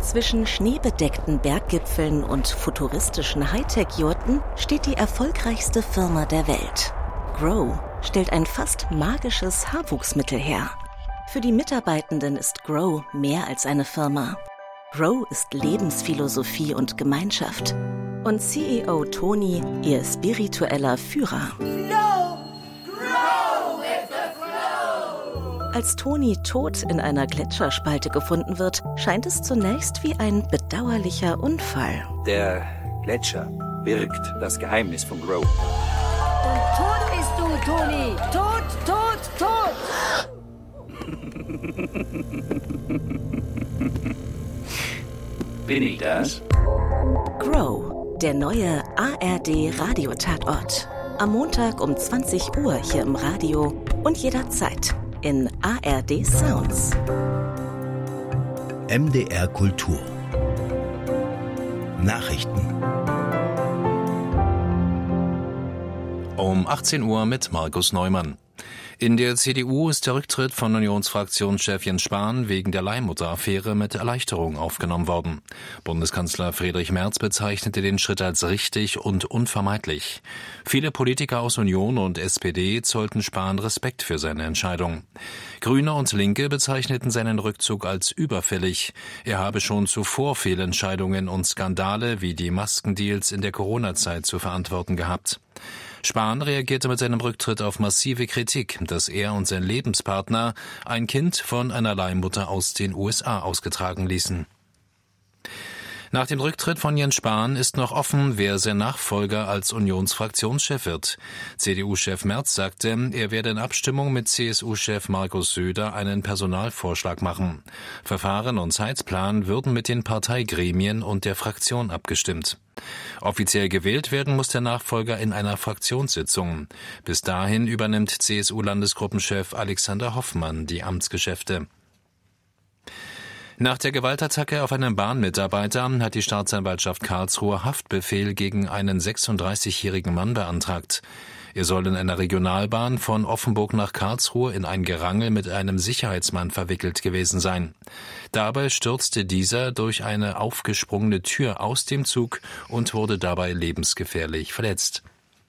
Zwischen schneebedeckten Berggipfeln und futuristischen Hightech-Jurten steht die erfolgreichste Firma der Welt. Grow stellt ein fast magisches Haarwuchsmittel her. Für die Mitarbeitenden ist Grow mehr als eine Firma. Grow ist Lebensphilosophie und Gemeinschaft. Und CEO Toni, ihr spiritueller Führer. Als Toni tot in einer Gletscherspalte gefunden wird, scheint es zunächst wie ein bedauerlicher Unfall. Der Gletscher birgt das Geheimnis von Grow. Und tot bist du, Toni! Tot, tot, tot! Bin ich das? Grow, der neue ARD-Radiotatort. Am Montag um 20 Uhr hier im Radio und jederzeit in ARD Sounds. MDR Kultur. Nachrichten. Um 18 Uhr mit Markus Neumann. In der CDU ist der Rücktritt von Unionsfraktionschef Jens Spahn wegen der Leihmutter-Affäre mit Erleichterung aufgenommen worden. Bundeskanzler Friedrich Merz bezeichnete den Schritt als richtig und unvermeidlich. Viele Politiker aus Union und SPD zollten Spahn Respekt für seine Entscheidung. Grüne und Linke bezeichneten seinen Rückzug als überfällig. Er habe schon zuvor Fehlentscheidungen und Skandale wie die Maskendeals in der Corona-Zeit zu verantworten gehabt. Spahn reagierte mit seinem Rücktritt auf massive Kritik, dass er und sein Lebenspartner ein Kind von einer Leihmutter aus den USA ausgetragen ließen. Nach dem Rücktritt von Jens Spahn ist noch offen, wer sein Nachfolger als Unionsfraktionschef wird. CDU-Chef Merz sagte, er werde in Abstimmung mit CSU-Chef Markus Söder einen Personalvorschlag machen. Verfahren und Zeitplan würden mit den Parteigremien und der Fraktion abgestimmt. Offiziell gewählt werden muss der Nachfolger in einer Fraktionssitzung. Bis dahin übernimmt CSU-Landesgruppenchef Alexander Hoffmann die Amtsgeschäfte. Nach der Gewaltattacke auf einen Bahnmitarbeiter hat die Staatsanwaltschaft Karlsruhe Haftbefehl gegen einen 36-jährigen Mann beantragt. Er soll in einer Regionalbahn von Offenburg nach Karlsruhe in ein Gerangel mit einem Sicherheitsmann verwickelt gewesen sein. Dabei stürzte dieser durch eine aufgesprungene Tür aus dem Zug und wurde dabei lebensgefährlich verletzt.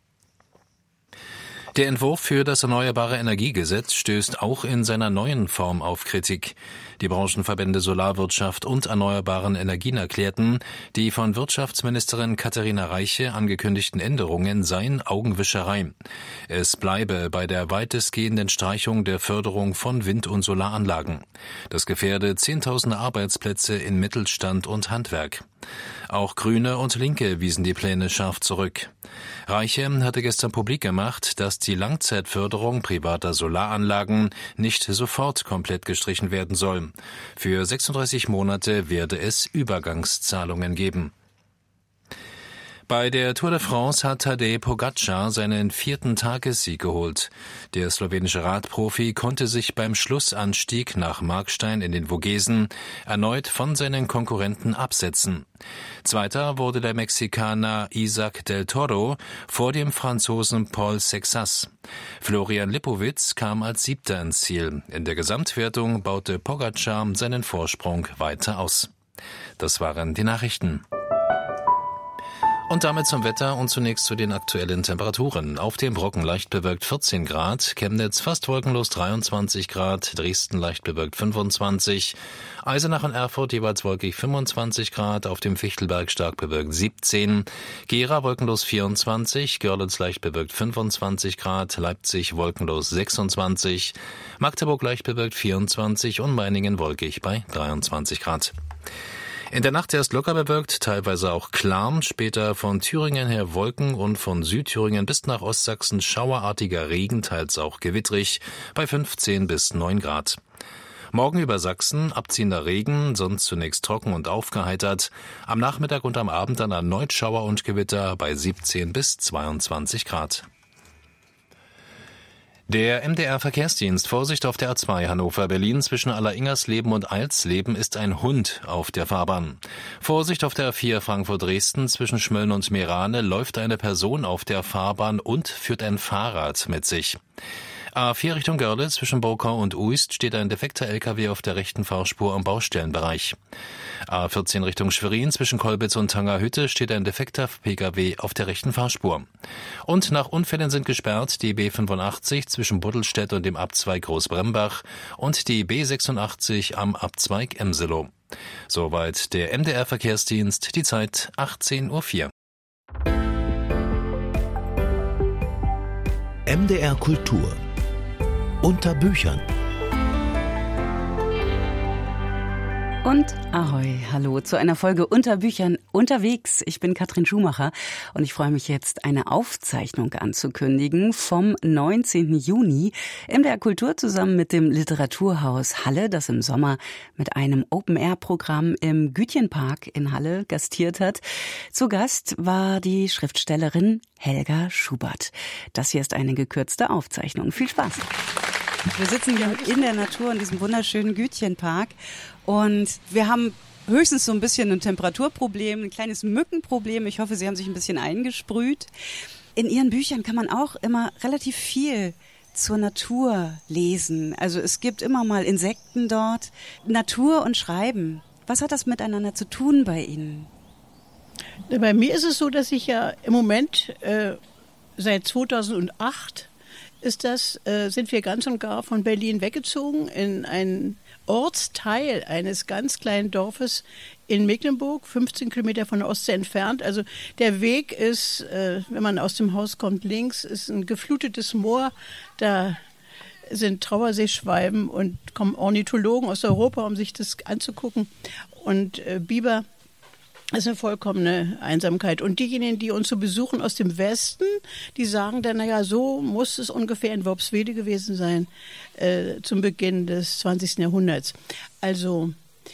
Der Entwurf für das Erneuerbare Energiegesetz stößt auch in seiner neuen Form auf Kritik. Die Branchenverbände Solarwirtschaft und Erneuerbaren Energien erklärten, die von Wirtschaftsministerin Katharina Reiche angekündigten Änderungen seien Augenwischerei. Es bleibe bei der weitestgehenden Streichung der Förderung von Wind- und Solaranlagen. Das gefährde Zehntausende Arbeitsplätze in Mittelstand und Handwerk. Auch Grüne und Linke wiesen die Pläne scharf zurück. Reiche hatte gestern publik gemacht, dass die Langzeitförderung privater Solaranlagen nicht sofort komplett gestrichen werden soll. Für 36 Monate werde es Übergangszahlungen geben. Bei der Tour de France hat Tadej Pogačar seinen 4. Tagessieg geholt. Der slowenische Radprofi konnte sich beim Schlussanstieg nach Markstein in den Vogesen erneut von seinen Konkurrenten absetzen. Zweiter wurde der Mexikaner Isaac del Toro vor dem Franzosen Paul Sexas. Florian Lipowitz kam als 7. ins Ziel. In der Gesamtwertung baute Pogačar seinen Vorsprung weiter aus. Das waren die Nachrichten. Und damit zum Wetter und zunächst zu den aktuellen Temperaturen. Auf dem Brocken leicht bewölkt 14 Grad, Chemnitz fast wolkenlos 23 Grad, Dresden leicht bewölkt 25, Eisenach und Erfurt jeweils wolkig 25 Grad, auf dem Fichtelberg stark bewölkt 17, Gera wolkenlos 24, Görlitz leicht bewölkt 25 Grad, Leipzig wolkenlos 26, Magdeburg leicht bewölkt 24 und Meiningen wolkig bei 23 Grad. In der Nacht erst locker bewölkt, teilweise auch klar, später von Thüringen her Wolken und von Südthüringen bis nach Ostsachsen schauerartiger Regen, teils auch gewittrig, bei 15 bis 9 Grad. Morgen über Sachsen abziehender Regen, sonst zunächst trocken und aufgeheitert, am Nachmittag und am Abend dann erneut Schauer und Gewitter bei 17 bis 22 Grad. Der MDR-Verkehrsdienst, Vorsicht auf der A2 Hannover-Berlin zwischen Alleringersleben und Alsleben ist ein Hund auf der Fahrbahn. Vorsicht auf der A4 Frankfurt-Dresden zwischen Schmölln und Meerane läuft eine Person auf der Fahrbahn und führt ein Fahrrad mit sich. A4 Richtung Görlitz zwischen Bokau und Uist steht ein defekter LKW auf der rechten Fahrspur am Baustellenbereich. A14 Richtung Schwerin zwischen Kolbitz und Tangerhütte steht ein defekter Pkw auf der rechten Fahrspur. Und nach Unfällen sind gesperrt die B85 zwischen Buddelstedt und dem Abzweig Großbrembach und die B86 am Abzweig Emselow. Soweit der MDR-Verkehrsdienst, die Zeit 18:04 Uhr. MDR Kultur unter Büchern. Und ahoi, hallo zu einer Folge Unter Büchern unterwegs. Ich bin Katrin Schumacher und ich freue mich jetzt, eine Aufzeichnung anzukündigen vom 19. Juni. MDR Kultur zusammen mit dem Literaturhaus Halle, das im Sommer mit einem Open-Air-Programm im Gütjenpark in Halle gastiert hat. Zu Gast war die Schriftstellerin Helga Schubert. Das hier ist eine gekürzte Aufzeichnung. Viel Spaß! Wir sitzen hier in der Natur in diesem wunderschönen Gütjenpark und wir haben höchstens so ein bisschen ein Temperaturproblem, ein kleines Mückenproblem. Ich hoffe, Sie haben sich ein bisschen eingesprüht. In Ihren Büchern kann man auch immer relativ viel zur Natur lesen. Also es gibt immer mal Insekten dort. Natur und Schreiben. Was hat das miteinander zu tun bei Ihnen? Bei mir ist es so, dass ich ja im Moment seit 2008 sind wir ganz und gar von Berlin weggezogen in einen Ortsteil eines ganz kleinen Dorfes in Mecklenburg, 15 Kilometer von der Ostsee entfernt. Also der Weg ist, wenn man aus dem Haus kommt, links ist ein geflutetes Moor. Da sind Trauerseeschwalben und kommen Ornithologen aus Europa, um sich das anzugucken. Und Biber. Das ist eine vollkommene Einsamkeit. Und diejenigen, die uns so besuchen aus dem Westen, die sagen dann, naja, so muss es ungefähr in Worpswede gewesen sein zum Beginn des 20. Jahrhunderts. Also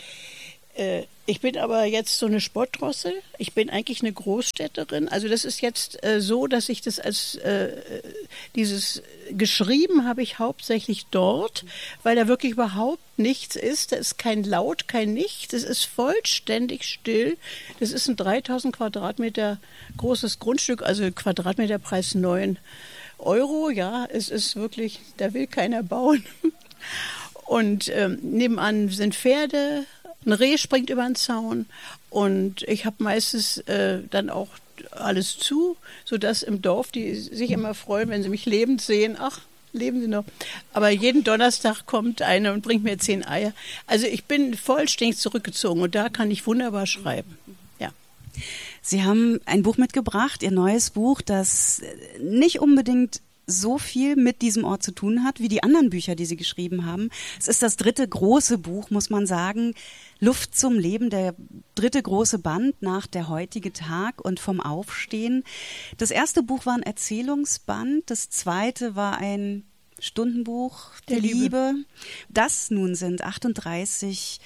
ich bin aber jetzt so eine Sportdrossel. Ich bin eigentlich eine Großstädterin. Also das ist jetzt so, dass ich das als dieses geschrieben habe ich hauptsächlich dort, weil da wirklich überhaupt nichts ist. Da ist kein Laut, kein Nichts. Es ist vollständig still. Das ist ein 3000 Quadratmeter großes Grundstück, also Quadratmeterpreis 9 €. Ja, es ist wirklich, da will keiner bauen. Und nebenan sind Pferde. Ein Reh springt über den Zaun und ich habe meistens dann auch alles zu, sodass im Dorf die sich immer freuen, wenn sie mich lebend sehen. Ach, leben sie noch. Aber jeden Donnerstag kommt einer und bringt mir 10 Eier. Also ich bin vollständig zurückgezogen und da kann ich wunderbar schreiben. Ja. Sie haben ein Buch mitgebracht, Ihr neues Buch, das nicht unbedingt so viel mit diesem Ort zu tun hat, wie die anderen Bücher, die Sie geschrieben haben. Es ist das 3. große Buch, muss man sagen. Luft zum Leben, der 3. große Band nach Der heutige Tag und vom Aufstehen. Das erste Buch war ein Erzählungsband, das zweite war ein Stundenbuch der Liebe. Das nun sind 38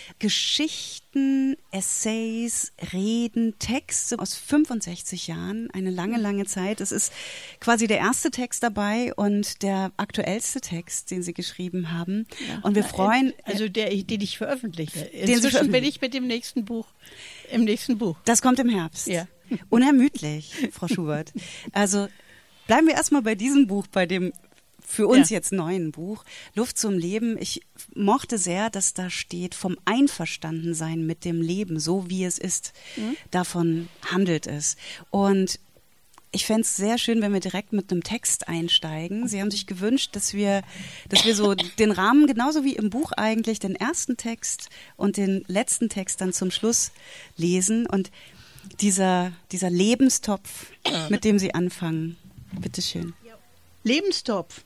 Geschichten, Essays, Reden, Texte aus 65 Jahren, eine lange, lange Zeit. Es ist quasi der erste Text dabei und der aktuellste Text, den Sie geschrieben haben. Ja, und wir freuen... Also den ich veröffentliche. Inzwischen bin ich mit dem nächsten Buch, im nächsten Buch. Das kommt im Herbst. Ja. Unermüdlich, Frau Schubert. Also bleiben wir erstmal bei diesem Buch, bei dem für uns jetzt neuen Buch, Luft zum Leben. Ich mochte sehr, dass da steht, vom Einverstandensein mit dem Leben, so wie es ist. Davon handelt es. Und ich fände es sehr schön, wenn wir direkt mit einem Text einsteigen. Sie haben sich gewünscht, dass wir so den Rahmen, genauso wie im Buch eigentlich, den ersten Text und den letzten Text dann zum Schluss lesen. Und dieser Lebenstopf, mit dem Sie anfangen. Bitteschön. Lebenstopf.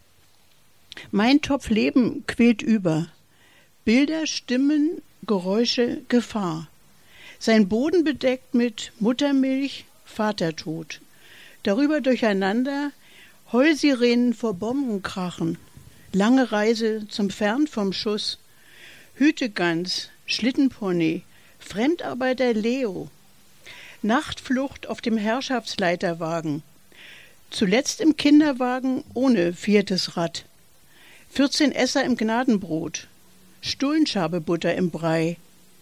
Mein Topf Leben quillt über. Bilder, Stimmen, Geräusche, Gefahr. Sein Boden bedeckt mit Muttermilch, Vatertod. Darüber durcheinander Heulsirenen vor Bombenkrachen. Lange Reise zum Fern vom Schuss. Hütegans, Schlittenpony, Fremdarbeiter Leo. Nachtflucht auf dem Herrschaftsleiterwagen. Zuletzt im Kinderwagen ohne 4. Rad. 14 Esser im Gnadenbrot. Stullenschabebutter im Brei.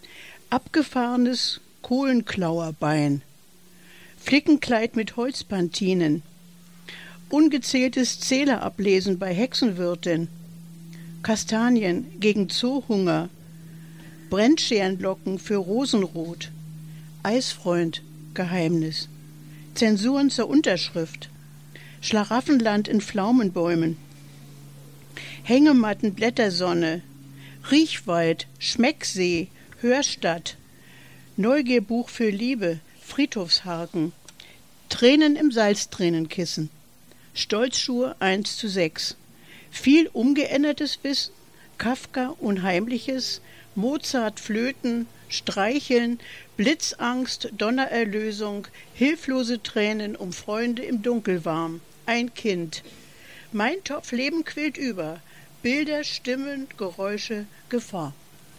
Abgefahrenes Kohlenklauerbein. Flickenkleid mit Holzpantinen. ungezähltes Zählerablesen bei Hexenwirtin, Kastanien gegen Zoohunger, Brennscherenlocken für Rosenrot, Eisfreund, Geheimnis, Zensuren zur Unterschrift, Schlaraffenland in Pflaumenbäumen, Hängematten Blättersonne, Riechwald, Schmecksee, Hörstadt, Neugierbuch für Liebe, Friedhofshaken, Tränen im Salztränenkissen, Stolzschuhe 1:6, viel umgeändertes Wissen, Kafka Unheimliches, Mozart Flöten, Streicheln, Blitzangst, Donnererlösung, hilflose Tränen um Freunde im Dunkelwarm, ein Kind. Mein Topf Leben quillt über, Bilder, Stimmen, Geräusche, Gefahr.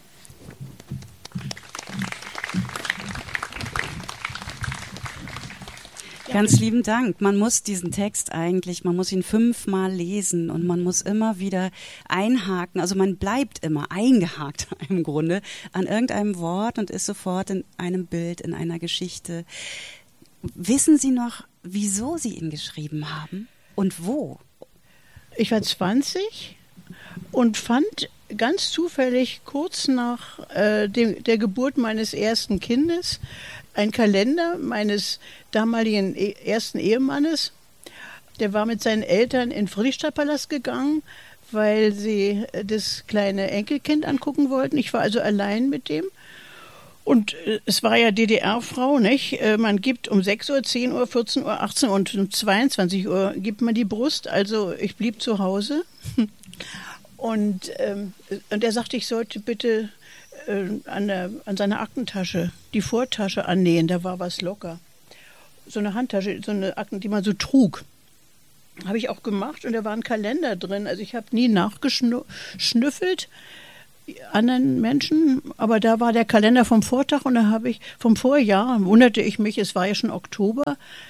Ganz lieben Dank. Man muss diesen Text eigentlich, man muss ihn 5-mal lesen und man muss immer wieder einhaken. Also man bleibt immer eingehakt im Grunde an irgendeinem Wort und ist sofort in einem Bild, in einer Geschichte. Wissen Sie noch, wieso Sie ihn geschrieben haben und wo? Ich war 20 und fand ganz zufällig kurz nach der Geburt meines ersten Kindes ein Kalender meines damaligen ersten Ehemannes. Der war mit seinen Eltern in den Friedrichstadtpalast gegangen, weil sie das kleine Enkelkind angucken wollten. Ich war also allein mit dem. Und es war ja DDR-Frau, nicht? Man gibt um 6 Uhr, 10 Uhr, 14 Uhr, 18 Uhr und um 22 Uhr gibt man die Brust. Also ich blieb zu Hause. Und er sagte, ich sollte bitte an seiner Aktentasche die Vortasche annähen, da war was locker. So eine Handtasche, so eine Akten, die man so trug. Habe ich auch gemacht und da war ein Kalender drin. Also ich habe nie nachgeschnüffelt, anderen Menschen, aber da war der Kalender vom Vortag und da habe ich vom Vorjahr, wunderte ich mich, es war ja schon Oktober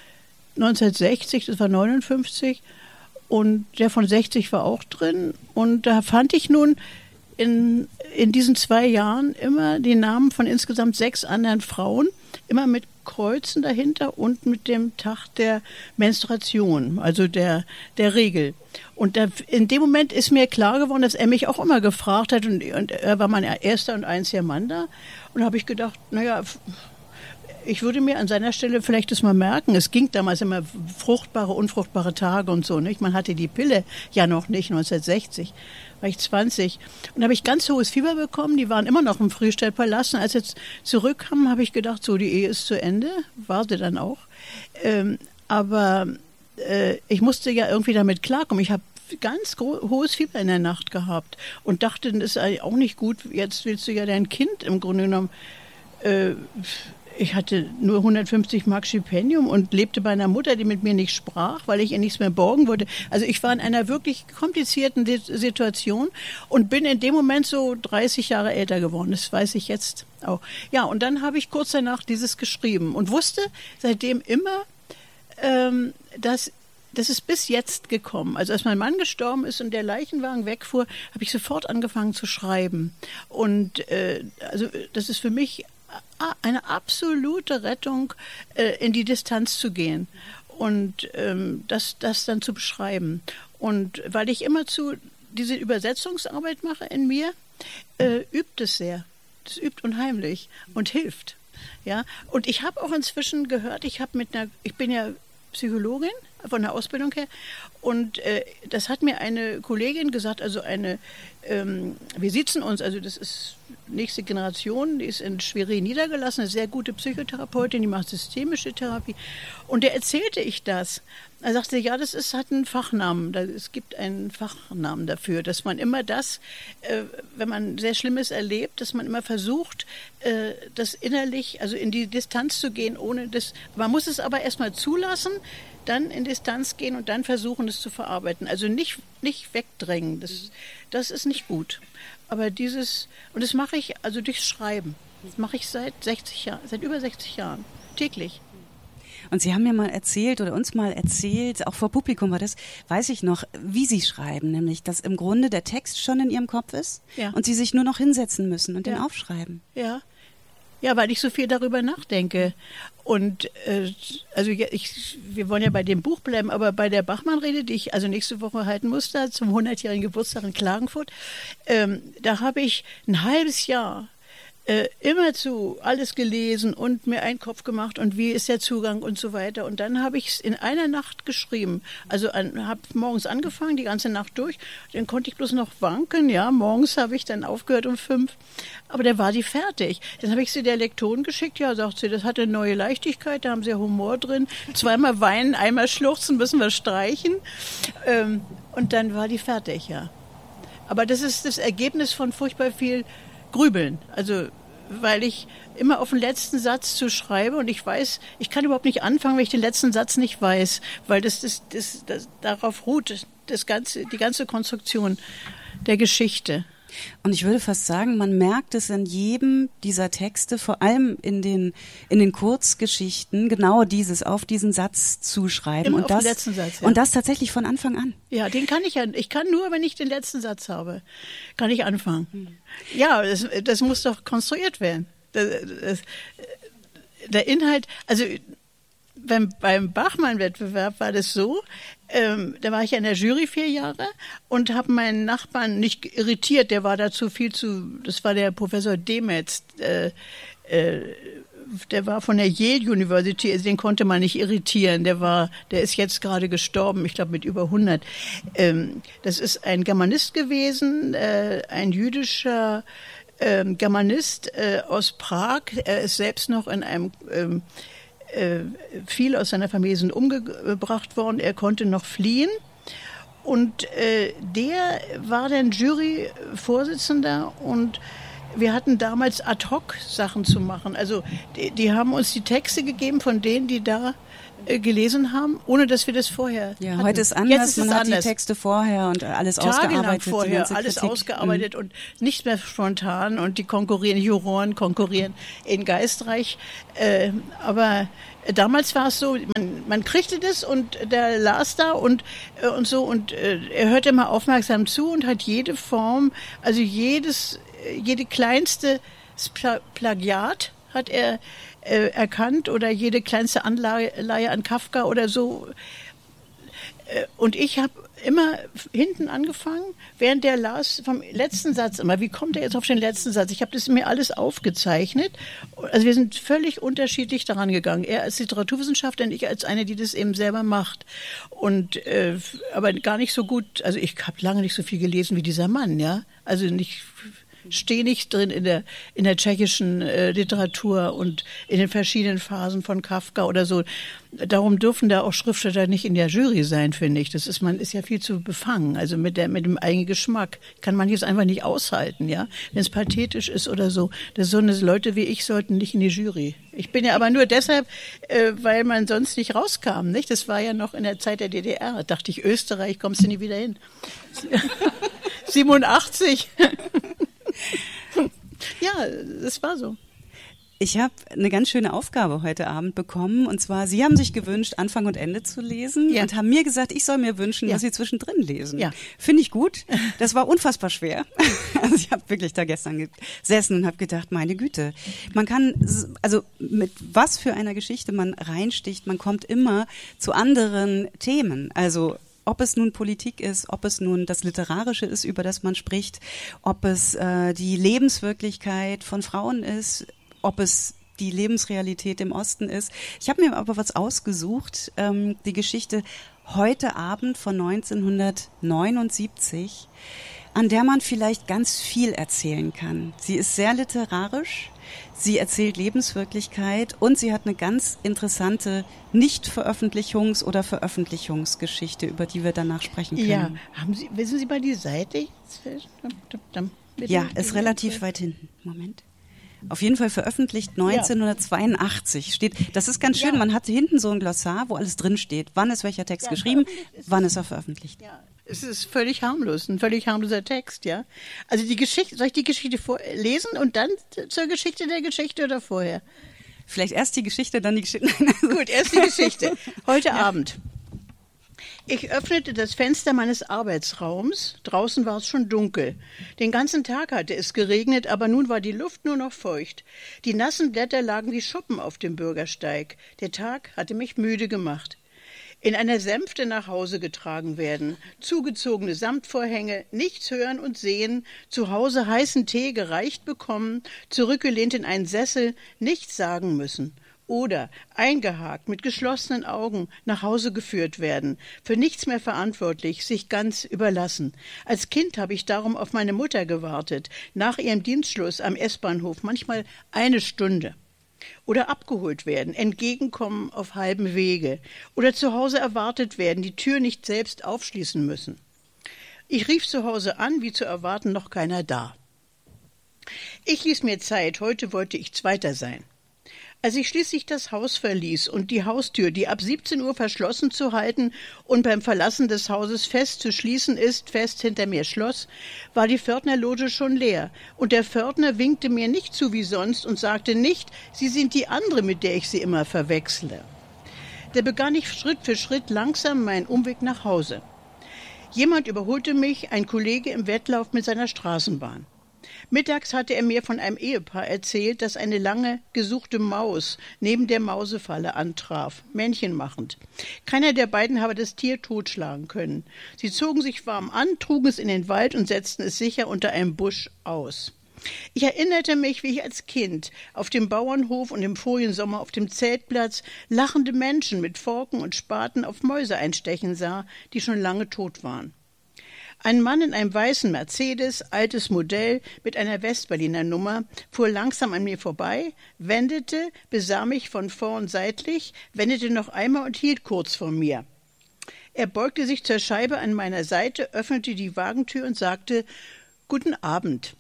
1960, das war 59 und der von 60 war auch drin und da fand ich nun in diesen 2 Jahren immer die Namen von insgesamt 6 anderen Frauen, immer mit Kreuzen dahinter und mit dem Tag der Menstruation, also der Regel. Und in dem Moment ist mir klar geworden, dass er mich auch immer gefragt hat und er war mein erster und einziger Mann da. Und da habe ich gedacht, naja, ich würde mir an seiner Stelle vielleicht das mal merken. Es ging damals immer fruchtbare, unfruchtbare Tage und so, nicht? Man hatte die Pille ja noch nicht, 1960. War ich 20. Und da habe ich ganz hohes Fieber bekommen. Die waren immer noch im Friedrichstadtpalast. Und als sie zurückkamen, habe ich gedacht, so, die Ehe ist zu Ende. War sie dann auch. Aber ich musste ja irgendwie damit klarkommen. Ich habe ganz hohes Fieber in der Nacht gehabt und dachte, das ist eigentlich auch nicht gut. Jetzt willst du ja dein Kind im Grunde genommen. Ich hatte nur 150 Mark Stipendium und lebte bei einer Mutter, die mit mir nicht sprach, weil ich ihr nichts mehr borgen wollte. Also ich war in einer wirklich komplizierten Situation und bin in dem Moment so 30 Jahre älter geworden. Das weiß ich jetzt auch. Ja, und dann habe ich kurz danach dieses geschrieben und wusste seitdem immer, dass das ist bis jetzt gekommen. Also als mein Mann gestorben ist und der Leichenwagen wegfuhr, habe ich sofort angefangen zu schreiben. Und also das ist für mich eine absolute Rettung, in die Distanz zu gehen und das dann zu beschreiben. Und weil ich immerzu diese Übersetzungsarbeit mache in mir, übt es sehr. Das übt unheimlich und hilft. Ja? Und ich habe auch inzwischen gehört, ich bin ja Psychologin von der Ausbildung her und das hat mir eine Kollegin gesagt, also wir sitzen uns, also das ist nächste Generation, die ist in Schwerin niedergelassen, eine sehr gute Psychotherapeutin, die macht systemische Therapie und der erzählte ich das. Er sagte, ja, hat einen Fachnamen, es gibt einen Fachnamen dafür, dass man immer wenn man sehr Schlimmes erlebt, dass man immer versucht, das innerlich, also in die Distanz zu gehen, ohne das, man muss es aber erstmal zulassen, dann in Distanz gehen und dann versuchen, es zu verarbeiten. Also nicht wegdrängen, das ist nicht gut. Aber und das mache ich also durchs Schreiben. Das mache ich seit über 60 Jahren, täglich. Und Sie haben mir mal erzählt oder uns mal erzählt, auch vor Publikum war das, weiß ich noch, wie Sie schreiben, nämlich, dass im Grunde der Text schon in Ihrem Kopf ist und Sie sich nur noch hinsetzen müssen und den aufschreiben. Ja. Ja, weil ich so viel darüber nachdenke. Und wir wollen ja bei dem Buch bleiben, aber bei der Bachmann-Rede, die ich also nächste Woche halten muss, da zum 100-jährigen Geburtstag in Klagenfurt, da habe ich ein halbes Jahr immerzu alles gelesen und mir einen Kopf gemacht und wie ist der Zugang und so weiter. Und dann habe ich es in einer Nacht geschrieben. Also habe morgens angefangen, die ganze Nacht durch. Dann konnte ich bloß noch wanken. Ja, morgens habe ich dann aufgehört um 5. Aber da war die fertig. Dann habe ich sie der Lektorin geschickt. Ja, sagt sie, das hat eine neue Leichtigkeit, da haben sie ja Humor drin. 2-mal weinen, einmal schluchzen, müssen wir streichen. Und dann war die fertig, ja. Aber das ist das Ergebnis von furchtbar viel Grübeln. Also, weil ich immer auf den letzten Satz zu schreibe und ich weiß, ich kann überhaupt nicht anfangen, wenn ich den letzten Satz nicht weiß, weil das darauf ruht, die ganze Konstruktion der Geschichte. Und ich würde fast sagen, man merkt es in jedem dieser Texte, vor allem in den Kurzgeschichten, genau dieses, auf diesen Satz zuschreiben. Immer auf den letzten Satz, ja. Und das tatsächlich von Anfang an. Ja, den kann ich ja. Ich kann nur, wenn ich den letzten Satz habe, kann ich anfangen. Ja, das muss doch konstruiert werden. Der Inhalt, also beim Bachmann-Wettbewerb war das so, da war ich ja in der Jury 4 Jahre und habe meinen Nachbarn nicht irritiert, der war dazu das war der Professor Demetz, der war von der Yale University, den konnte man nicht irritieren, der ist jetzt gerade gestorben, ich glaube mit über 100. Das ist ein Germanist gewesen, ein jüdischer Germanist aus Prag, er ist selbst noch in einem viele aus seiner Familie sind umgebracht worden. Er konnte noch fliehen. Und der war dann Juryvorsitzender und wir hatten damals ad hoc Sachen zu machen. Also die haben uns die Texte gegeben von denen, die da gelesen haben, ohne dass wir das vorher Ja, hatten. heute ist anders, man hat die Texte vorher und alles ausgearbeitet. Vorher, alles ausgearbeitet und nicht mehr spontan und die Juroren konkurrieren in Geistreich. Aber damals war es so, man kriegte das und der las da und so und er hörte immer aufmerksam zu und hat jede Form, also jede kleinste Plagiat hat er erkannt oder jede kleinste Anleihe an Kafka oder so. Und ich habe immer hinten angefangen, während der las vom letzten Satz immer. Wie kommt er jetzt auf den letzten Satz? Ich habe das mir alles aufgezeichnet. Also wir sind völlig unterschiedlich daran gegangen. Er als Literaturwissenschaftler und ich als eine, die das eben selber macht. Und aber gar nicht so gut. Also ich habe lange nicht so viel gelesen wie dieser Mann, ja. Also stehe nicht drin in der tschechischen Literatur und in den verschiedenen Phasen von Kafka oder so. Darum dürfen da auch Schriftsteller nicht in der Jury sein, finde ich. Man ist ja viel zu befangen, also mit dem eigenen Geschmack. Kann man jetzt einfach nicht aushalten, ja, wenn es pathetisch ist oder so. So eine Leute wie ich sollten nicht in die Jury. Ich bin ja aber nur deshalb, weil man sonst nicht rauskam, nicht? Das war ja noch in der Zeit der DDR. Da dachte ich, Österreich, kommst du nie wieder hin. 87. Ja, das war so. Ich habe eine ganz schöne Aufgabe heute Abend bekommen und zwar, Sie haben sich gewünscht, Anfang und Ende zu lesen und haben mir gesagt, ich soll mir wünschen, was Sie zwischendrin lesen. Ja. Finde ich gut. Das war unfassbar schwer. Also ich habe wirklich da gestern gesessen und habe gedacht, meine Güte, man kann, also mit was für einer Geschichte man reinsticht, man kommt immer zu anderen Themen. Also ob es nun Politik ist, ob es nun das Literarische ist, über das man spricht, ob es die Lebenswirklichkeit von Frauen ist, ob es die Lebensrealität im Osten ist. Ich habe mir aber was ausgesucht, die Geschichte Heute Abend von 1979, an der man vielleicht ganz viel erzählen kann. Sie ist sehr literarisch, sie erzählt Lebenswirklichkeit und sie hat eine ganz interessante Nicht-Veröffentlichungs- oder Veröffentlichungsgeschichte, über die wir danach sprechen können. Ja, wissen Sie mal die Seite? Ja, ist relativ weit hinten. Moment. Auf jeden Fall veröffentlicht 1982 steht. Das ist ganz schön. Man hat hinten so ein Glossar, wo alles drin steht. Wann ist welcher Text geschrieben? Wann ist er veröffentlicht? Ja, es ist völlig harmlos, ein völlig harmloser Text, ja. Also die Geschichte, soll ich die Geschichte vorlesen und dann zur Geschichte der Geschichte oder vorher? Vielleicht erst die Geschichte, dann die Geschichte. Gut, erst die Geschichte. Heute Abend. Ich öffnete das Fenster meines Arbeitsraums. Draußen war es schon dunkel. Den ganzen Tag hatte es geregnet, aber nun war die Luft nur noch feucht. Die nassen Blätter lagen wie Schuppen auf dem Bürgersteig. Der Tag hatte mich müde gemacht. In einer Sänfte nach Hause getragen werden, zugezogene Samtvorhänge, nichts hören und sehen, zu Hause heißen Tee gereicht bekommen, zurückgelehnt in einen Sessel, nichts sagen müssen. Oder eingehakt, mit geschlossenen Augen nach Hause geführt werden, für nichts mehr verantwortlich, sich ganz überlassen. Als Kind habe ich darum auf meine Mutter gewartet, nach ihrem Dienstschluss am S-Bahnhof, manchmal 1 Stunde. Oder abgeholt werden, entgegenkommen auf halbem Wege. Oder zu Hause erwartet werden, die Tür nicht selbst aufschließen müssen. Ich rief zu Hause an, wie zu erwarten, noch keiner da. Ich ließ mir Zeit, heute wollte ich Zweiter sein. Als ich schließlich das Haus verließ und die Haustür, die ab 17 Uhr verschlossen zu halten und beim Verlassen des Hauses fest zu schließen ist, fest hinter mir schloss, war die Pförtnerloge schon leer. Und der Pförtner winkte mir nicht zu wie sonst und sagte nicht, Sie sind die andere, mit der ich Sie immer verwechsle. Da begann ich Schritt für Schritt langsam meinen Umweg nach Hause. Jemand überholte mich, ein Kollege im Wettlauf mit seiner Straßenbahn. Mittags hatte er mir von einem Ehepaar erzählt, das eine lange gesuchte Maus neben der Mausefalle antraf, Männchen machend. Keiner der beiden habe das Tier totschlagen können. Sie zogen sich warm an, trugen es in den Wald und setzten es sicher unter einem Busch aus. Ich erinnerte mich, wie ich als Kind auf dem Bauernhof und im vorigen Sommer auf dem Zeltplatz lachende Menschen mit Forken und Spaten auf Mäuse einstechen sah, die schon lange tot waren. Ein Mann in einem weißen Mercedes, altes Modell, mit einer Westberliner Nummer, fuhr langsam an mir vorbei, wendete, besah mich von vorn seitlich, wendete noch einmal und hielt kurz vor mir. Er beugte sich zur Scheibe an meiner Seite, öffnete die Wagentür und sagte, »Guten Abend.«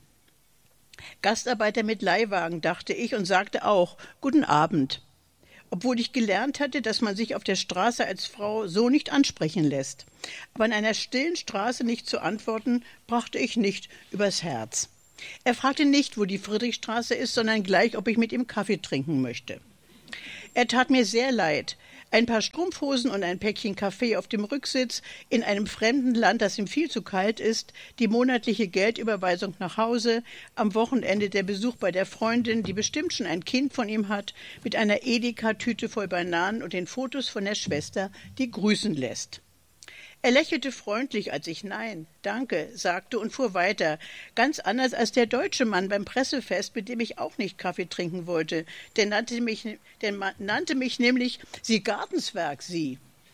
Gastarbeiter mit Leihwagen, dachte ich, und sagte auch, »Guten Abend«, obwohl ich gelernt hatte, dass man sich auf der Straße als Frau so nicht ansprechen lässt. Aber in einer stillen Straße nicht zu antworten, brachte ich nicht übers Herz. Er fragte nicht, wo die Friedrichstraße ist, sondern gleich, ob ich mit ihm Kaffee trinken möchte. Er tat mir sehr leid. Ein paar Strumpfhosen und ein Päckchen Kaffee auf dem Rücksitz, in einem fremden Land, das ihm viel zu kalt ist, die monatliche Geldüberweisung nach Hause, am Wochenende der Besuch bei der Freundin, die bestimmt schon ein Kind von ihm hat, mit einer Edeka-Tüte voll Bananen und den Fotos von der Schwester, die grüßen lässt. Er lächelte freundlich, als ich »Nein, danke« sagte und fuhr weiter, ganz anders als der deutsche Mann beim Pressefest, mit dem ich auch nicht Kaffee trinken wollte. Der nannte mich nämlich »Sie Gartenswerk, Sie«.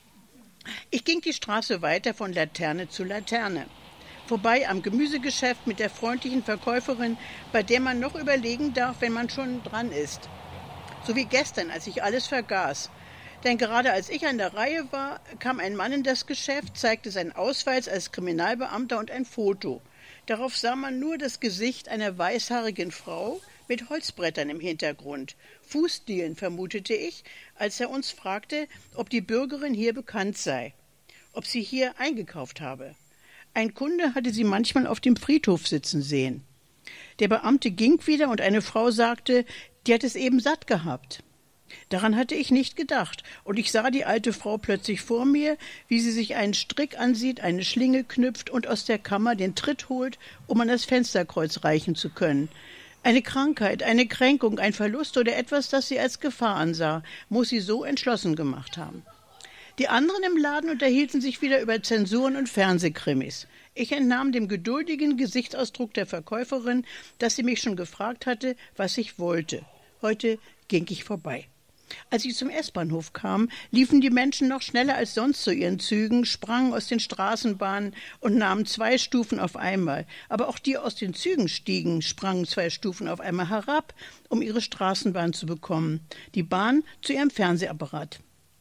Ich ging die Straße weiter von Laterne zu Laterne. Vorbei am Gemüsegeschäft mit der freundlichen Verkäuferin, bei der man noch überlegen darf, wenn man schon dran ist. So wie gestern, als ich alles vergaß. Denn gerade als ich an der Reihe war, kam ein Mann in das Geschäft, zeigte seinen Ausweis als Kriminalbeamter und ein Foto. Darauf sah man nur das Gesicht einer weißhaarigen Frau mit Holzbrettern im Hintergrund. Fußdielen, vermutete ich, als er uns fragte, ob die Bürgerin hier bekannt sei, ob sie hier eingekauft habe. Ein Kunde hatte sie manchmal auf dem Friedhof sitzen sehen. Der Beamte ging wieder und eine Frau sagte, die hat es eben satt gehabt. Daran hatte ich nicht gedacht, und ich sah die alte Frau plötzlich vor mir, wie sie sich einen Strick ansieht, eine Schlinge knüpft und aus der Kammer den Tritt holt, um an das Fensterkreuz reichen zu können. Eine Krankheit, eine Kränkung, ein Verlust oder etwas, das sie als Gefahr ansah, muss sie so entschlossen gemacht haben. Die anderen im Laden unterhielten sich wieder über Zensuren und Fernsehkrimis. Ich entnahm dem geduldigen Gesichtsausdruck der Verkäuferin, dass sie mich schon gefragt hatte, was ich wollte. Heute ging ich vorbei. Als ich zum S-Bahnhof kam, liefen die Menschen noch schneller als sonst zu ihren Zügen, sprangen aus den Straßenbahnen und nahmen 2 Stufen auf einmal. Aber auch die aus den Zügen stiegen, sprangen 2 Stufen auf einmal herab, um ihre Straßenbahn zu bekommen, die Bahn zu ihrem Fernsehapparat.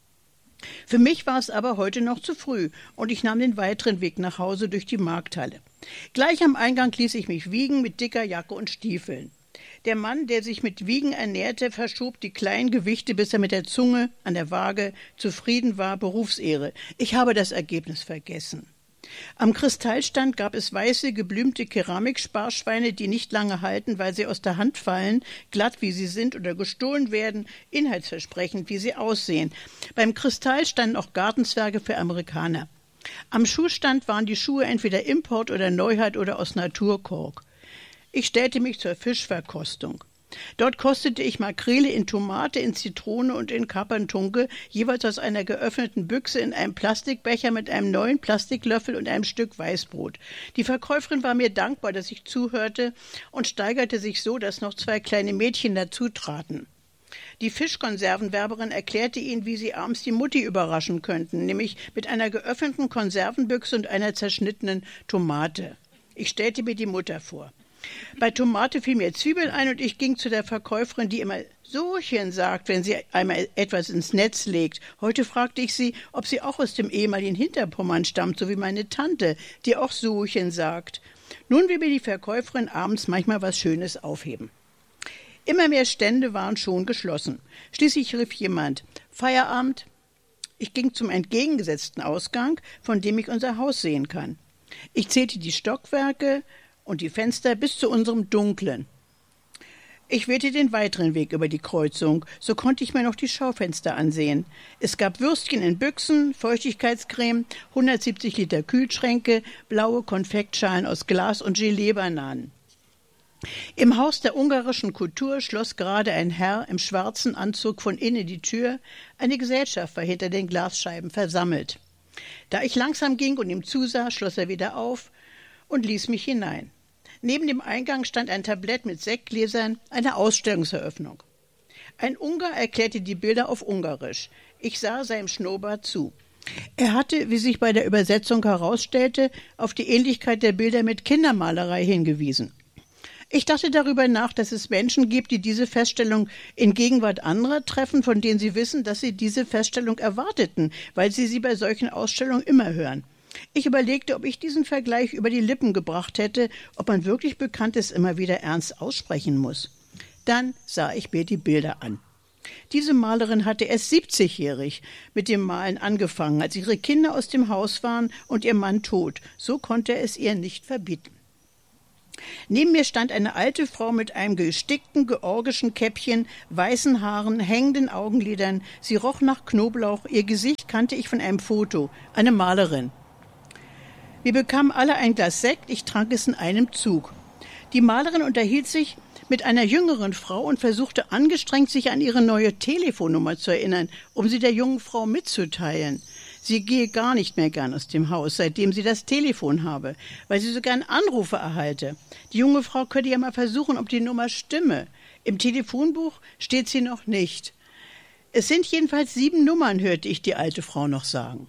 Für mich war es aber heute noch zu früh und ich nahm den weiteren Weg nach Hause durch die Markthalle. Gleich am Eingang ließ ich mich wiegen mit dicker Jacke und Stiefeln. Der Mann, der sich mit Wiegen ernährte, verschob die kleinen Gewichte, bis er mit der Zunge an der Waage zufrieden war, Berufsehre. Ich habe das Ergebnis vergessen. Am Kristallstand gab es weiße, geblümte Keramiksparschweine, die nicht lange halten, weil sie aus der Hand fallen, glatt wie sie sind oder gestohlen werden, inhaltsversprechend wie sie aussehen. Beim Kristall standen auch Gartenzwerge für Amerikaner. Am Schuhstand waren die Schuhe entweder Import oder Neuheit oder aus Naturkork. Ich stellte mich zur Fischverkostung. Dort kostete ich Makrele in Tomate, in Zitrone und in Kaperntunke, jeweils aus einer geöffneten Büchse in einem Plastikbecher mit einem neuen Plastiklöffel und einem Stück Weißbrot. Die Verkäuferin war mir dankbar, dass ich zuhörte und steigerte sich so, dass noch 2 kleine Mädchen dazu traten. Die Fischkonservenwerberin erklärte ihnen, wie sie abends die Mutti überraschen könnten, nämlich mit einer geöffneten Konservenbüchse und einer zerschnittenen Tomate. Ich stellte mir die Mutter vor. Bei Tomate fiel mir Zwiebeln ein und ich ging zu der Verkäuferin, die immer Sochen sagt, wenn sie einmal etwas ins Netz legt. Heute fragte ich sie, ob sie auch aus dem ehemaligen Hinterpommern stammt, so wie meine Tante, die auch Sochen sagt. Nun will mir die Verkäuferin abends manchmal was Schönes aufheben. Immer mehr Stände waren schon geschlossen. Schließlich rief jemand, Feierabend. Ich ging zum entgegengesetzten Ausgang, von dem ich unser Haus sehen kann. Ich zählte die Stockwerke und die Fenster bis zu unserem Dunklen. Ich wählte den weiteren Weg über die Kreuzung, so konnte ich mir noch die Schaufenster ansehen. Es gab Würstchen in Büchsen, Feuchtigkeitscreme, 170 Liter Kühlschränke, blaue Konfektschalen aus Glas und Gelee-Bananen. Im Haus der ungarischen Kultur schloss gerade ein Herr im schwarzen Anzug von innen die Tür. Eine Gesellschaft war hinter den Glasscheiben versammelt. Da ich langsam ging und ihm zusah, schloss er wieder auf und ließ mich hinein. Neben dem Eingang stand ein Tablett mit Sektgläsern, eine Ausstellungseröffnung. Ein Ungar erklärte die Bilder auf Ungarisch. Ich sah seinem Schnurrbart zu. Er hatte, wie sich bei der Übersetzung herausstellte, auf die Ähnlichkeit der Bilder mit Kindermalerei hingewiesen. Ich dachte darüber nach, dass es Menschen gibt, die diese Feststellung in Gegenwart anderer treffen, von denen sie wissen, dass sie diese Feststellung erwarteten, weil sie bei solchen Ausstellungen immer hören. Ich überlegte, ob ich diesen Vergleich über die Lippen gebracht hätte, ob man wirklich Bekanntes immer wieder ernst aussprechen muss. Dann sah ich mir die Bilder an. Diese Malerin hatte erst 70-jährig mit dem Malen angefangen, als ihre Kinder aus dem Haus waren und ihr Mann tot. So konnte er es ihr nicht verbieten. Neben mir stand eine alte Frau mit einem gestickten georgischen Käppchen, weißen Haaren, hängenden Augenlidern. Sie roch nach Knoblauch. Ihr Gesicht kannte ich von einem Foto. Eine Malerin. Wir bekamen alle ein Glas Sekt. Ich trank es in einem Zug. Die Malerin unterhielt sich mit einer jüngeren Frau und versuchte angestrengt, sich an ihre neue Telefonnummer zu erinnern, um sie der jungen Frau mitzuteilen. Sie gehe gar nicht mehr gern aus dem Haus, seitdem sie das Telefon habe, weil sie so gern Anrufe erhalte. Die junge Frau könnte ja mal versuchen, ob die Nummer stimme. Im Telefonbuch steht sie noch nicht. Es sind jedenfalls 7 Nummern, hörte ich die alte Frau noch sagen.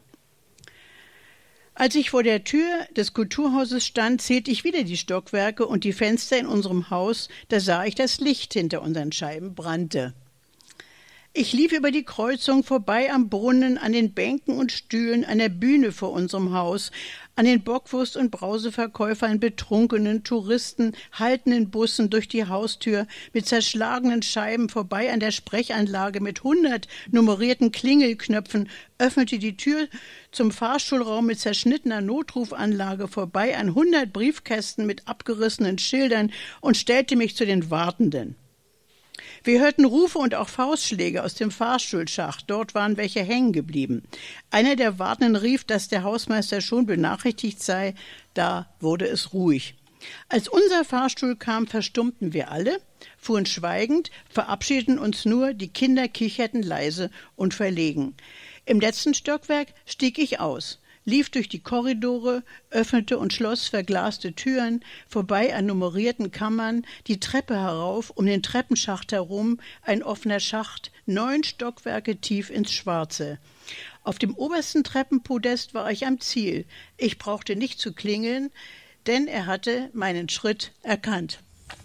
Als ich vor der Tür des Kulturhauses stand, zählte ich wieder die Stockwerke und die Fenster in unserem Haus. Da sah ich, das Licht hinter unseren Scheiben brannte. Ich lief über die Kreuzung vorbei am Brunnen, an den Bänken und Stühlen, an der Bühne vor unserem Haus, an den Bockwurst- und Brauseverkäufern, betrunkenen Touristen, haltenden Bussen durch die Haustür, mit zerschlagenen Scheiben vorbei an der Sprechanlage mit 100 nummerierten Klingelknöpfen, öffnete die Tür zum Fahrstuhlraum mit zerschnittener Notrufanlage vorbei an 100 Briefkästen mit abgerissenen Schildern und stellte mich zu den Wartenden. Wir hörten Rufe und auch Faustschläge aus dem Fahrstuhlschacht. Dort waren welche hängen geblieben. Einer der Wartenden rief, dass der Hausmeister schon benachrichtigt sei. Da wurde es ruhig. Als unser Fahrstuhl kam, verstummten wir alle, fuhren schweigend, verabschiedeten uns nur, die Kinder kicherten leise und verlegen. Im letzten Stockwerk stieg ich aus, lief durch die Korridore, öffnete und schloss verglaste Türen, vorbei an nummerierten Kammern, die Treppe herauf, um den Treppenschacht herum, ein offener Schacht, 9 Stockwerke tief ins Schwarze. Auf dem obersten Treppenpodest war ich am Ziel. Ich brauchte nicht zu klingeln, denn er hatte meinen Schritt erkannt.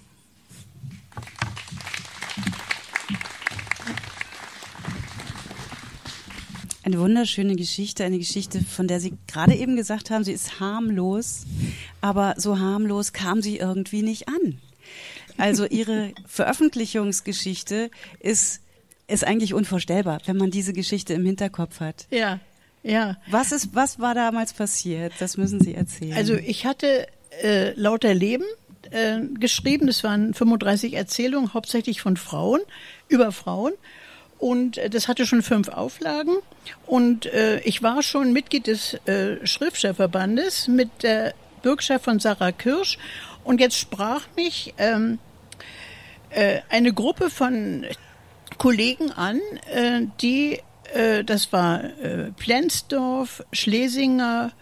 Eine wunderschöne Geschichte, eine Geschichte, von der Sie gerade eben gesagt haben, sie ist harmlos, aber so harmlos kam sie irgendwie nicht an. Also Ihre Veröffentlichungsgeschichte ist eigentlich unvorstellbar, wenn man diese Geschichte im Hinterkopf hat. Ja, ja. Was war damals passiert? Das müssen Sie erzählen. Also ich hatte Lauter Leben geschrieben, das waren 35 Erzählungen, hauptsächlich von Frauen, über Frauen. Und das hatte schon 5 Auflagen. Und ich war schon Mitglied des Schriftstellerverbandes mit der Bürgschaft von Sarah Kirsch. Und jetzt sprach mich eine Gruppe von Kollegen an, die, das war Plenzdorf, Schlesinger,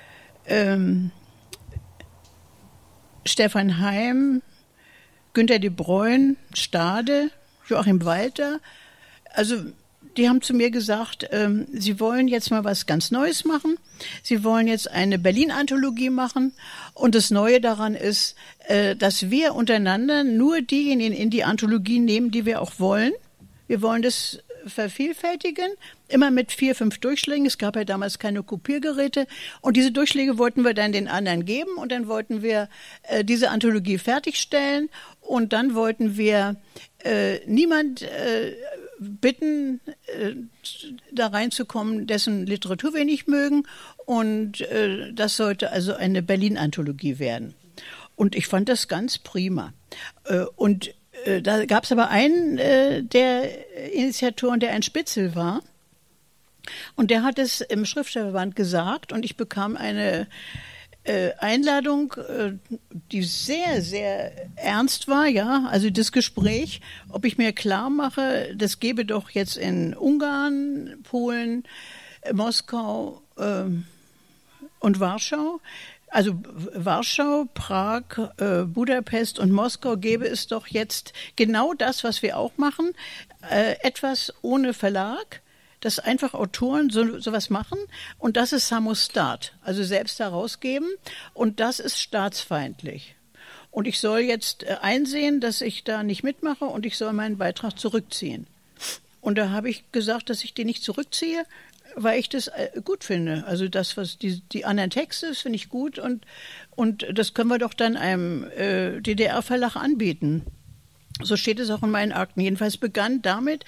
Stefan Heim, Günter de Bruyne, Stade, Joachim Walter. Also die haben zu mir gesagt, sie wollen jetzt mal was ganz Neues machen. Sie wollen jetzt eine Berlin-Anthologie machen. Und das Neue daran ist, dass wir untereinander nur diejenigen in die Anthologie nehmen, die wir auch wollen. Wir wollen das vervielfältigen, immer mit 4, 5 Durchschlägen. Es gab ja damals keine Kopiergeräte. Und diese Durchschläge wollten wir dann den anderen geben. Und dann wollten wir diese Anthologie fertigstellen. Und dann wollten wir niemand bitten, da reinzukommen, dessen Literatur wir nicht mögen. Und das sollte also eine Berlin-Anthologie werden. Und ich fand das ganz prima. Und da gab es aber einen der Initiatoren, der ein Spitzel war. Und der hat es im Schriftstellerverband gesagt. Und ich bekam eine Einladung, die sehr, sehr ernst war, ja, also das Gespräch, ob ich mir klar mache, das gäbe doch jetzt in Ungarn, Polen, Moskau und Warschau. Also Warschau, Prag, Budapest und Moskau gäbe es doch jetzt genau das, was wir auch machen, etwas ohne Verlag, dass einfach Autoren sowas machen und das ist Samostat, also selbst herausgeben und das ist staatsfeindlich. Und ich soll jetzt einsehen, dass ich da nicht mitmache und ich soll meinen Beitrag zurückziehen. Und da habe ich gesagt, dass ich den nicht zurückziehe, weil ich das gut finde. Also das, was die anderen Texte, das finde ich gut und das können wir doch dann einem DDR-Verlag anbieten. So steht es auch in meinen Akten. Jedenfalls begann damit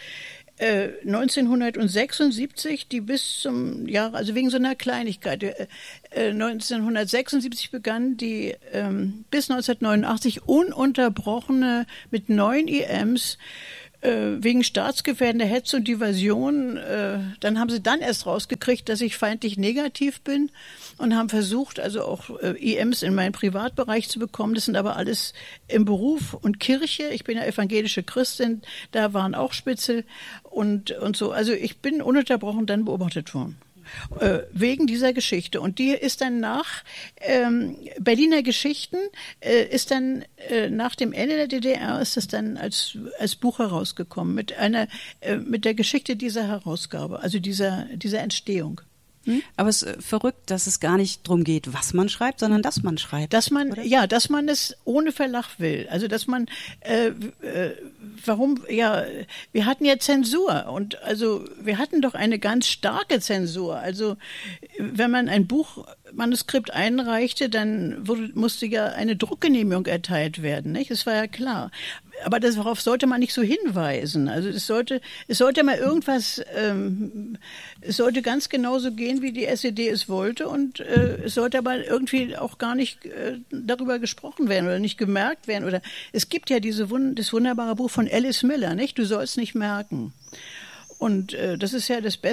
1976, die bis zum Jahr, also wegen so einer Kleinigkeit, 1976 begann die bis 1989 ununterbrochene mit 9 IMs wegen staatsgefährdender Hetze und Diversion. Dann haben sie dann erst rausgekriegt, dass ich feindlich negativ bin und haben versucht, also auch IMs in meinen Privatbereich zu bekommen. Das sind aber alles im Beruf und Kirche. Ich bin ja evangelische Christin, da waren auch Spitzel und so. Also ich bin ununterbrochen dann beobachtet worden. Wegen dieser Geschichte. Und die ist dann nach Berliner Geschichten, ist dann nach dem Ende der DDR, ist das dann als Buch herausgekommen, mit der Geschichte dieser Herausgabe, also dieser Entstehung. Aber es ist verrückt, dass es gar nicht darum geht, was man schreibt, sondern dass man schreibt. Dass man es ohne Verlag will. Also dass man, wir hatten ja Zensur und also wir hatten doch eine ganz starke Zensur. Also wenn man ein Buchmanuskript einreichte, dann musste ja eine Druckgenehmigung erteilt werden, nicht? Das war ja klar. Aber darauf sollte man nicht so hinweisen. Also es sollte mal irgendwas, es sollte ganz genauso gehen, wie die SED es wollte und es sollte aber irgendwie auch gar nicht darüber gesprochen werden oder nicht gemerkt werden. Oder es gibt ja das wunderbare Buch von Alice Miller, nicht? Du sollst nicht merken. Und das ist ja die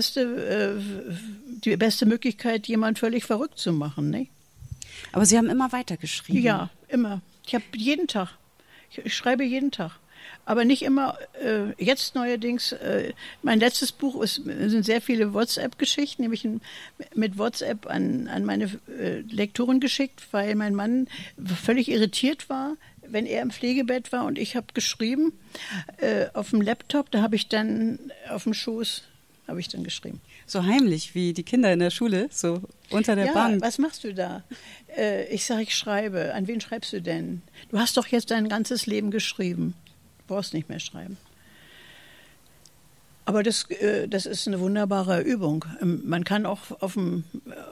beste Möglichkeit, jemand völlig verrückt zu machen, nicht? Aber Sie haben immer weitergeschrieben. Ja, immer. Ich habe jeden Tag. Ich schreibe jeden Tag, aber nicht immer, jetzt neuerdings, mein letztes Buch sind sehr viele WhatsApp-Geschichten, nämlich mit WhatsApp an meine Lektorin geschickt, weil mein Mann völlig irritiert war, wenn er im Pflegebett war und ich habe geschrieben auf dem Laptop, da habe ich dann auf dem Schoß, habe ich dann geschrieben. So heimlich wie die Kinder in der Schule, so unter der Bank. Was machst du da? Ich sage, ich schreibe. An wen schreibst du denn? Du hast doch jetzt dein ganzes Leben geschrieben. Du brauchst nicht mehr schreiben. Aber das ist eine wunderbare Übung. Man kann auch auf dem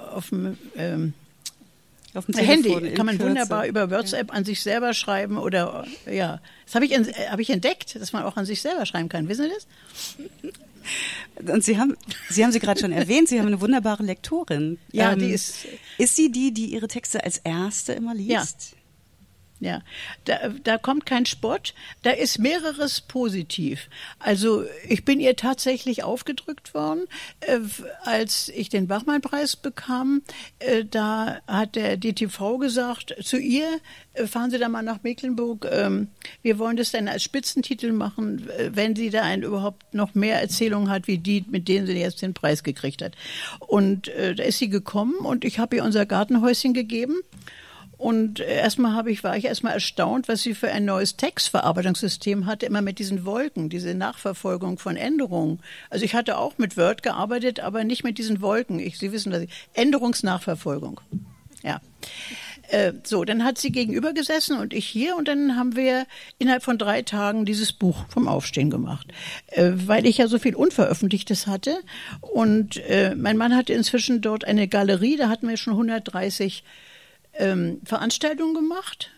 Handy kann man wunderbar über WhatsApp an sich selber schreiben oder ja. Das habe ich entdeckt, dass man auch an sich selber schreiben kann. Wissen Sie das? Und Sie haben sie gerade schon erwähnt, Sie haben eine wunderbare Lektorin. Ja, die ist... Ist sie die Ihre Texte als erste immer liest? Ja, da kommt kein Spott, da ist mehreres positiv. Also ich bin ihr tatsächlich aufgedrückt worden, als ich den Bachmann-Preis bekam. Da hat der DTV gesagt, zu ihr, fahren Sie da mal nach Mecklenburg, wir wollen das dann als Spitzentitel machen, wenn sie da überhaupt noch mehr Erzählungen hat, wie die, mit denen sie jetzt den Preis gekriegt hat. Und da ist sie gekommen und ich habe ihr unser Gartenhäuschen gegeben. Und war ich erstmal erstaunt, was sie für ein neues Textverarbeitungssystem hatte, immer mit diesen Wolken, diese Nachverfolgung von Änderungen. Also ich hatte auch mit Word gearbeitet, aber nicht mit diesen Wolken. Sie wissen, dass Änderungsnachverfolgung. Ja. So, dann hat sie gegenüber gesessen und ich hier und dann haben wir innerhalb von 3 Tagen dieses Buch vom Aufstehen gemacht, weil ich ja so viel Unveröffentlichtes hatte und mein Mann hatte inzwischen dort eine Galerie, da hatten wir schon 130 Veranstaltungen gemacht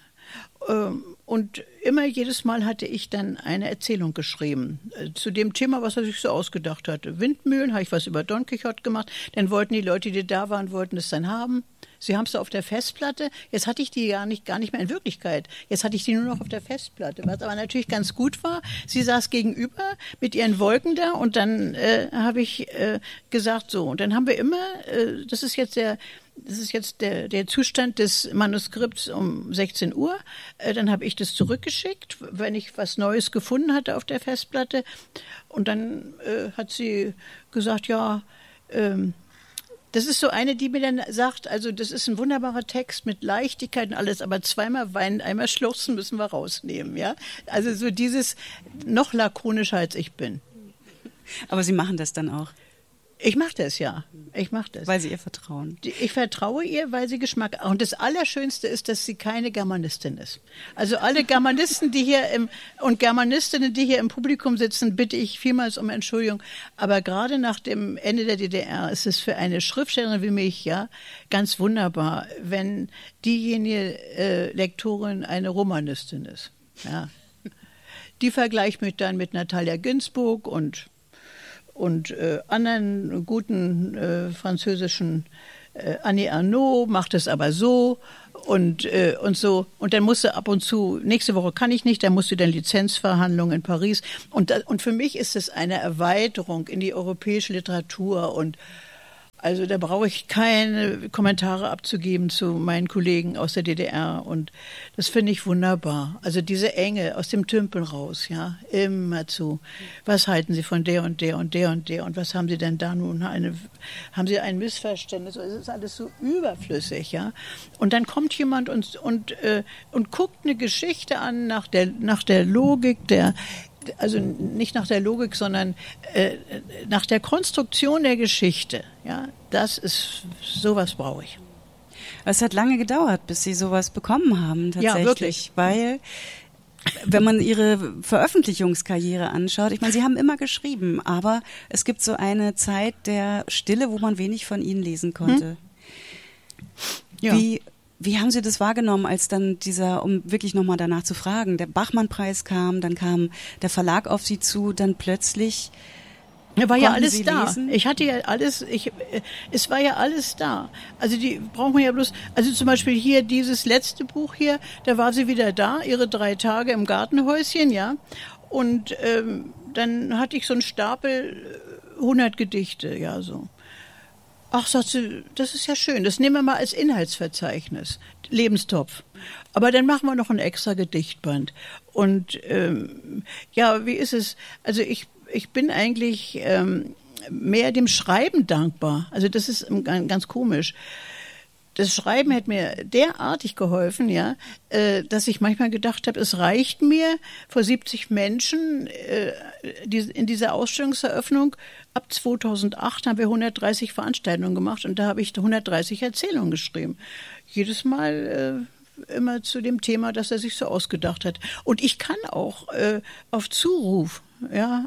und jedes Mal hatte ich dann eine Erzählung geschrieben zu dem Thema, was er sich so ausgedacht hatte. Windmühlen, habe ich was über Don Quixote gemacht, dann wollten die Leute, die da waren, wollten es dann haben. Sie haben es auf der Festplatte, jetzt hatte ich die gar nicht mehr in Wirklichkeit, jetzt hatte ich die nur noch auf der Festplatte, was aber natürlich ganz gut war. Sie saß gegenüber mit ihren Wolken da und dann habe ich gesagt so, und dann haben wir immer, das ist jetzt der Zustand des Manuskripts um 16 Uhr. Dann habe ich das zurückgeschickt, wenn ich was Neues gefunden hatte auf der Festplatte. Und dann hat sie gesagt, ja, das ist so eine, die mir dann sagt, also das ist ein wunderbarer Text mit Leichtigkeit und alles, aber zweimal weinen, einmal schluchzen müssen wir rausnehmen. Ja? Also so dieses noch lakonischer als ich bin. Aber Sie machen das dann auch? Ich mache das, ja. Ich mache das. Weil Sie ihr vertrauen. Ich vertraue ihr, weil sie Geschmack hat. Und das Allerschönste ist, dass sie keine Germanistin ist. Also alle Germanisten, und Germanistinnen, die hier im Publikum sitzen, bitte ich vielmals um Entschuldigung. Aber gerade nach dem Ende der DDR ist es für eine Schriftstellerin wie mich, ja, ganz wunderbar, wenn diejenige Lektorin eine Romanistin ist. Ja. Die vergleicht mich dann mit Natalia Ginzburg und anderen guten französischen Annie Ernaux macht es aber so und so. Und dann musste ab und zu, nächste Woche kann ich nicht, dann musste dann Lizenzverhandlungen in Paris. Und für mich ist es eine Erweiterung in die europäische Literatur und also da brauche ich keine Kommentare abzugeben zu meinen Kollegen aus der DDR und das finde ich wunderbar. Also diese Enge aus dem Tümpel raus, ja, immer zu. Was halten Sie von der und der und der und der und was haben Sie denn da nun? Haben Sie ein Missverständnis? Es ist alles so überflüssig, ja. Und dann kommt jemand und guckt eine Geschichte an nach der Logik also nicht nach der Logik, sondern nach der Konstruktion der Geschichte. Ja, sowas brauche ich. Es hat lange gedauert, bis Sie sowas bekommen haben, tatsächlich. Ja, wirklich. Weil, wenn man Ihre Veröffentlichungskarriere anschaut, ich meine, Sie haben immer geschrieben, aber es gibt so eine Zeit der Stille, wo man wenig von Ihnen lesen konnte. Ja. Wie haben Sie das wahrgenommen, als dann um wirklich nochmal danach zu fragen, der Bachmann-Preis kam, dann kam der Verlag auf Sie zu, dann plötzlich war ja alles Sie da. lesen? Ich hatte ja alles, es war ja alles da. Also die brauchen wir ja bloß, also zum Beispiel hier dieses letzte Buch hier, da war sie wieder da, ihre 3 Tage im Gartenhäuschen, ja. Und dann hatte ich so einen Stapel 100 Gedichte, ja so. Ach, sagt sie, das ist ja schön, das nehmen wir mal als Inhaltsverzeichnis, Lebenstopf. Aber dann machen wir noch ein extra Gedichtband. Und ja, wie ist es? Also ich bin eigentlich mehr dem Schreiben dankbar. Also das ist ganz komisch. Das Schreiben hat mir derartig geholfen, ja, dass ich manchmal gedacht habe, es reicht mir vor 70 Menschen in dieser Ausstellungseröffnung. Ab 2008 haben wir 130 Veranstaltungen gemacht und da habe ich 130 Erzählungen geschrieben. Jedes Mal immer zu dem Thema, das er sich so ausgedacht hat. Und ich kann auch auf Zuruf, ja.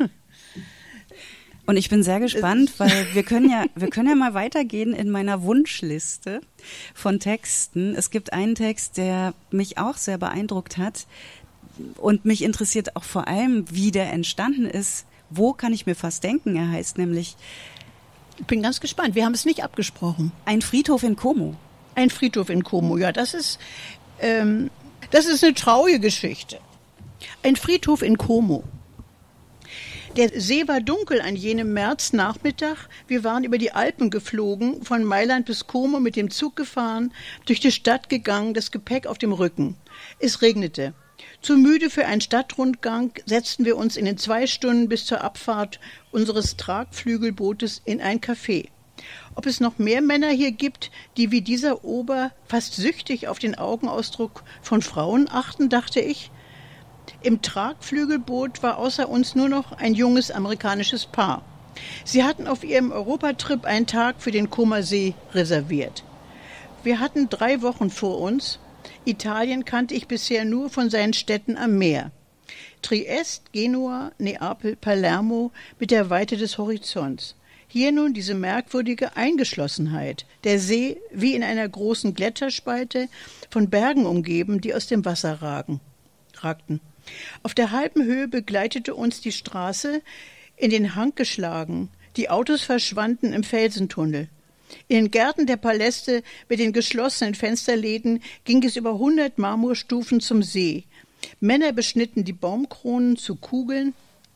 Und ich bin sehr gespannt, weil wir können ja mal weitergehen in meiner Wunschliste von Texten. Es gibt einen Text, der mich auch sehr beeindruckt hat und mich interessiert auch vor allem, wie der entstanden ist. Wo kann ich mir fast denken? Er heißt nämlich... Ich bin ganz gespannt. Wir haben es nicht abgesprochen. Ein Friedhof in Como. Ein Friedhof in Como, ja, das ist... Das ist eine traurige Geschichte. Ein Friedhof in Como. Der See war dunkel an jenem Märznachmittag. Wir waren über die Alpen geflogen, von Mailand bis Como mit dem Zug gefahren, durch die Stadt gegangen, das Gepäck auf dem Rücken. Es regnete. Zu müde für einen Stadtrundgang setzten wir uns in den 2 Stunden bis zur Abfahrt unseres Tragflügelbootes in ein Café. Ob es noch mehr Männer hier gibt, die wie dieser Ober fast süchtig auf den Augenausdruck von Frauen achten, dachte ich. Im Tragflügelboot war außer uns nur noch ein junges amerikanisches Paar. Sie hatten auf ihrem Europatrip einen Tag für den Comer See reserviert. Wir hatten 3 Wochen vor uns. Italien kannte ich bisher nur von seinen Städten am Meer. Triest, Genua, Neapel, Palermo mit der Weite des Horizonts. Hier nun diese merkwürdige Eingeschlossenheit. Der See wie in einer großen Gletscherspalte, von Bergen umgeben, die aus dem Wasser ragten. Auf der halben Höhe begleitete uns die Straße in den Hang geschlagen. Die Autos verschwanden im Felsentunnel. In den Gärten der Paläste mit den geschlossenen Fensterläden ging es über 100 Marmorstufen zum See. Männer beschnitten die Baumkronen zu Kugeln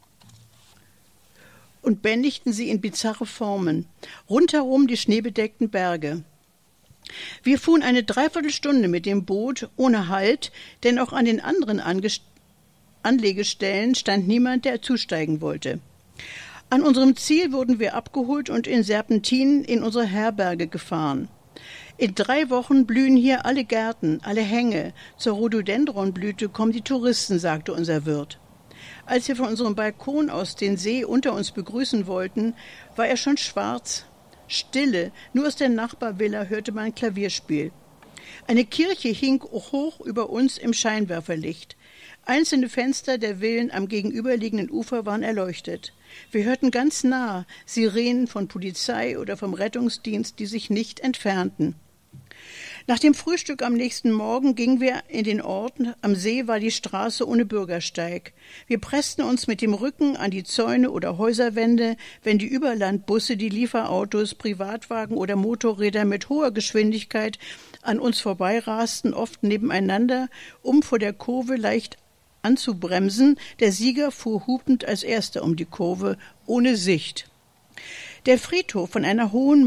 und bändigten sie in bizarre Formen. Rundherum die schneebedeckten Berge. Wir fuhren eine Dreiviertelstunde mit dem Boot ohne Halt, denn auch an den anderen Anlegestellen stand niemand, der zusteigen wollte. An unserem Ziel wurden wir abgeholt und in Serpentinen in unsere Herberge gefahren. In 3 Wochen blühen hier alle Gärten, alle Hänge. Zur Rhododendronblüte kommen die Touristen, sagte unser Wirt. Als wir von unserem Balkon aus den See unter uns begrüßen wollten, war er schon schwarz. Stille, nur aus der Nachbarvilla hörte man Klavierspiel. Eine Kirche hing hoch über uns im Scheinwerferlicht. Einzelne Fenster der Villen am gegenüberliegenden Ufer waren erleuchtet. Wir hörten ganz nah Sirenen von Polizei oder vom Rettungsdienst, die sich nicht entfernten. Nach dem Frühstück am nächsten Morgen gingen wir in den Ort. Am See war die Straße ohne Bürgersteig. Wir pressten uns mit dem Rücken an die Zäune oder Häuserwände, wenn die Überlandbusse, die Lieferautos, Privatwagen oder Motorräder mit hoher Geschwindigkeit an uns vorbeirasten, oft nebeneinander, um vor der Kurve leicht anzubremsen. Der Sieger fuhr hupend als Erster um die Kurve, ohne Sicht. Der Friedhof von einer hohen